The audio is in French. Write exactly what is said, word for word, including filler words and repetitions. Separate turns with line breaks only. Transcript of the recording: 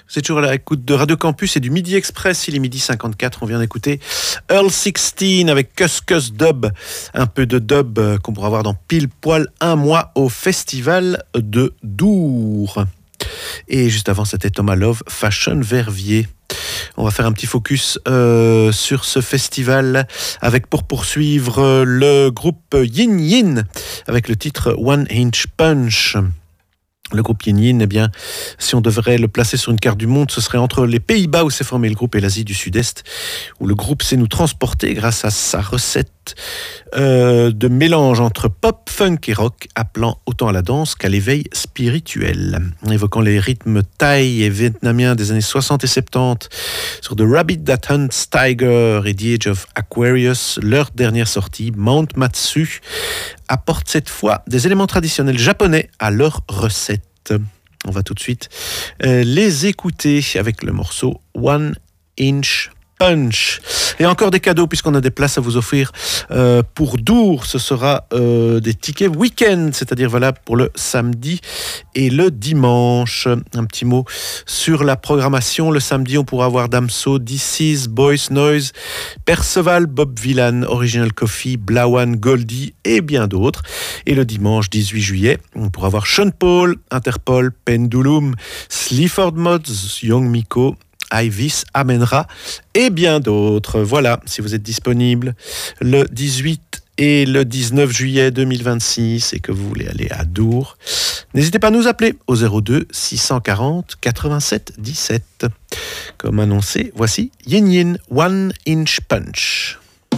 C'est toujours à l'écoute de Radio Campus et du Midi Express. Il est midi cinquante-quatre. On vient d'écouter Earl sixteen avec Cuss Cuss Dub. Un peu de dub qu'on pourra voir dans pile poil un mois au Festival de Dour. Et juste avant, c'était Thomas Love, Fashion Verviers. On va faire un petit focus euh, sur ce festival avec pour poursuivre le groupe Yin Yin avec le titre One Inch Punch. Le groupe Yin Yin, eh bien, si on devrait le placer sur une carte du monde, ce serait entre les Pays-Bas où s'est formé le groupe et l'Asie du Sud-Est, où le groupe sait nous transporter grâce à sa recette euh, de mélange entre pop, funk et rock, appelant autant à la danse qu'à l'éveil spirituel. Évoquant les rythmes thaï et vietnamiens des années soixante et soixante-dix sur The Rabbit That Hunts Tiger et The Age of Aquarius, leur dernière sortie, Mount Matsu, apporte cette fois des éléments traditionnels japonais à leur recette. On va tout de suite euh, les écouter avec le morceau One Inch Punch. Et encore des cadeaux puisqu'on a des places à vous offrir euh, pour Dour. Ce sera euh, des tickets week-end, c'est-à-dire voilà pour le samedi et le dimanche. Un petit mot sur la programmation. Le samedi, on pourra avoir Damso, This Is, Boys Noise, Perceval, Bob Villan, Original Coffee, Blawan, Goldie et bien d'autres. Et le dimanche dix-huit juillet, on pourra voir Sean Paul, Interpol, Pendulum, Sleaford Mods, Young Miko, Ivis, Amenra et bien d'autres. Voilà, si vous êtes disponible le dix-huit et le dix-neuf juillet deux mille vingt-six et que vous voulez aller à Dour, n'hésitez pas à nous appeler au zéro deux six cent quarante quatre-vingt-sept dix-sept. Comme annoncé, voici Yin Yin One Inch Punch.